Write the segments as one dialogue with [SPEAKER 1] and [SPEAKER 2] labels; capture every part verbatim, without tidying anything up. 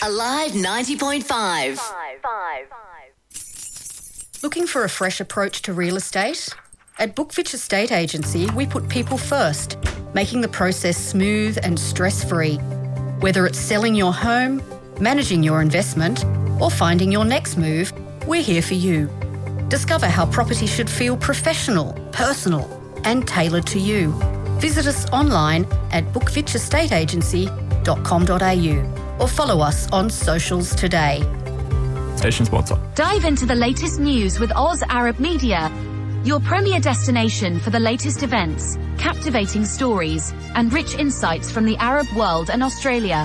[SPEAKER 1] Alive ninety point five.
[SPEAKER 2] Looking for a fresh approach to real estate? At Bookfitch Estate Agency, we put people first, making the process smooth and stress-free. Whether it's selling your home, managing your investment, or finding your next move, we're here for you. Discover how property should feel professional, personal, and tailored to you. Visit us online at bookfitch estate agency dot com dot a u or follow us on socials today.
[SPEAKER 3] Station sponsor.
[SPEAKER 4] Dive into the latest news with Oz Arab Media, your premier destination for the latest events, captivating stories, and rich insights from the Arab world and Australia.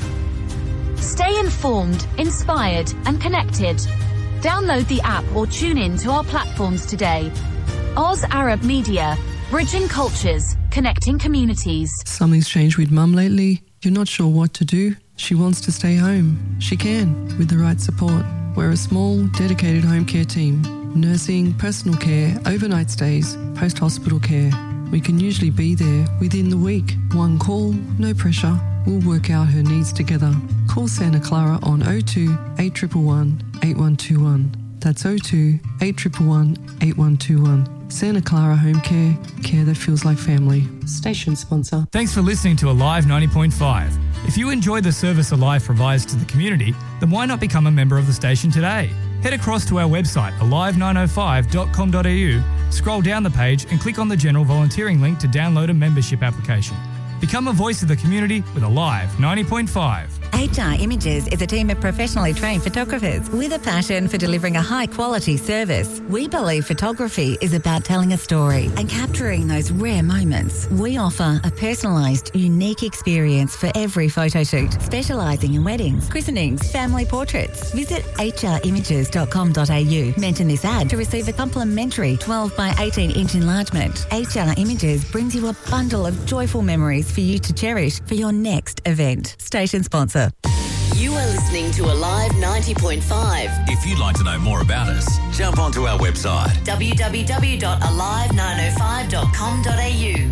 [SPEAKER 4] Stay informed, inspired, and connected. Download the app or tune in to our platforms today. Oz Arab Media, bridging cultures, connecting communities.
[SPEAKER 5] Something's changed with Mum lately. You're not sure what to do. She wants to stay home. She can, with the right support. We're a small, dedicated home care team. Nursing, personal care, overnight stays, post-hospital care. We can usually be there within the week. One call, no pressure. We'll work out her needs together. Call Santa Clara on oh two, eight one one, eight one two one. That's oh two, eight one one, eight one two one. Santa Clara Home Care, care that feels like family. Station sponsor.
[SPEAKER 3] Thanks for listening to Alive ninety point five. If you enjoy the service Alive provides to the community, then why not become a member of the station today? Head across to our website, alive nine oh five dot com dot a u, scroll down the page and click on the general volunteering link to download a membership application. Become a voice of the community with Alive ninety point five.
[SPEAKER 6] H R Images is a team of professionally trained photographers with a passion for delivering a high-quality service. We believe photography is about telling a story and capturing those rare moments. We offer a personalised, unique experience for every photo shoot, specialising in weddings, christenings, family portraits. Visit h r images dot com dot a u. Mention this ad to receive a complimentary twelve by eighteen inch enlargement. H R Images brings you a bundle of joyful memories for you to cherish for your next event. Station sponsor.
[SPEAKER 1] You are listening to Alive ninety point five.
[SPEAKER 7] If you'd like to know more about us, jump onto our website
[SPEAKER 1] w w w dot alive nine oh five dot com dot a u.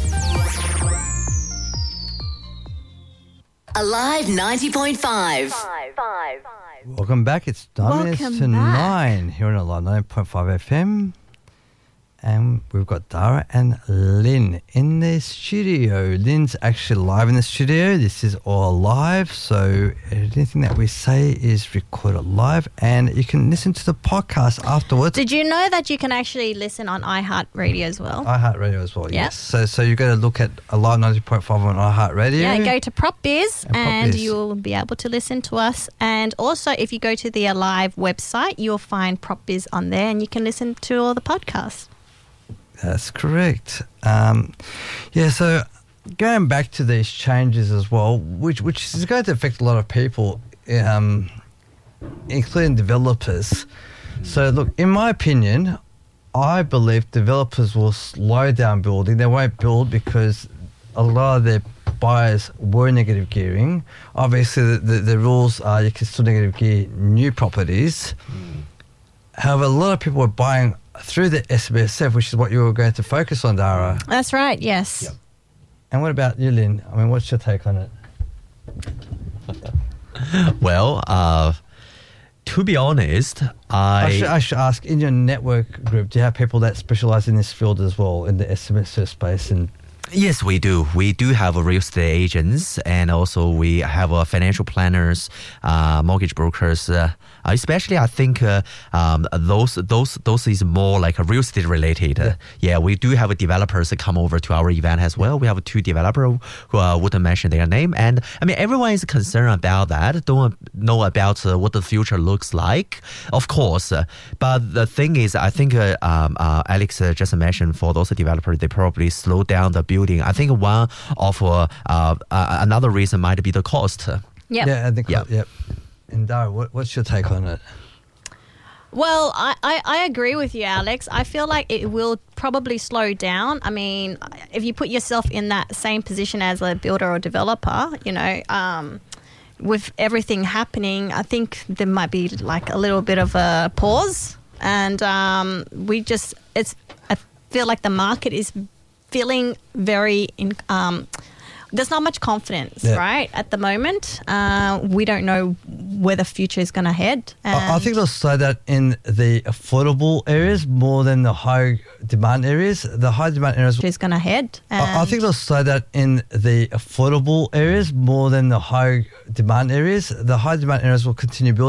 [SPEAKER 1] Alive ninety point five.
[SPEAKER 8] Welcome back. It's nine
[SPEAKER 9] Welcome
[SPEAKER 8] minutes to
[SPEAKER 9] back.
[SPEAKER 8] nine here on Alive nine point five F M. And we've got Dara and Lynn in the studio. Lynn's actually live in the studio. This is all live, so anything that we say is recorded live, and you can listen to the podcast afterwards.
[SPEAKER 9] Did you know that you can actually listen on iHeartRadio as well?
[SPEAKER 8] iHeartRadio as well,
[SPEAKER 9] Yeah.
[SPEAKER 8] yes. So so you got to look at Alive ninety point five on iHeartRadio.
[SPEAKER 9] Yeah, go to Prop Biz
[SPEAKER 8] And
[SPEAKER 9] and,
[SPEAKER 8] Prop Biz.
[SPEAKER 9] you'll be able to listen to us. And also, if you go to the Alive website, you'll find Prop Biz on there and you can listen to all the podcasts.
[SPEAKER 8] That's correct. Um, yeah, so going back to these changes as well, which which is going to affect a lot of people, um, including developers. So, look, in my opinion, I believe developers will slow down building. They won't build because a lot of their buyers were negative gearing. Obviously, the, the, the rules are you can still negative gear new properties. Mm. However, a lot of people are buying through the S B S F, which is what you were going to focus on, Dara.
[SPEAKER 9] That's right, yes.
[SPEAKER 8] Yep. And what about you, Lynn? I mean, what's your take on it?
[SPEAKER 10] Well, uh, to be honest, I...
[SPEAKER 8] I should, I should ask, in your network group, do you have people that specialise in this field as well, in the S M S F space? And
[SPEAKER 10] Yes, we do. We do have a real estate agents, and also we have a financial planners, uh, mortgage brokers. Uh, especially, I think uh, um, those those those is more like a real estate related. Yeah. Uh, yeah, we do have a developers that come over to our event as well. We have two developers who uh, wouldn't mention their name, and I mean everyone is concerned about that. Don't know about uh, what the future looks like, of course. Uh, but the thing is, I think uh, um, uh, Alex uh, just mentioned for those developers, they probably slow down the building. I think one of uh, uh, uh, another reason might be the cost.
[SPEAKER 9] Yep.
[SPEAKER 8] Yeah, I think
[SPEAKER 10] Yep.
[SPEAKER 8] yep. And Dara, what, what's your take on it?
[SPEAKER 9] Well, I, I, I agree with you, Alex. I feel like it will probably slow down. I mean, if you put yourself in that same position as a builder or developer, you know, um, with everything happening, I think there might be like a little bit of a pause. And um, we just, it's, I feel like the market is feeling very, in, um, there's not much confidence,
[SPEAKER 8] yeah.
[SPEAKER 9] right, at the moment. Uh, we don't know where the future is going to head.
[SPEAKER 8] I, I
[SPEAKER 9] And-
[SPEAKER 8] think they'll slow that in the affordable areas more than the high demand areas. The high demand areas
[SPEAKER 9] is going to head.
[SPEAKER 8] I, I
[SPEAKER 9] And-
[SPEAKER 8] think they'll slow that in the affordable areas more than the high demand areas. The high demand areas will continue building.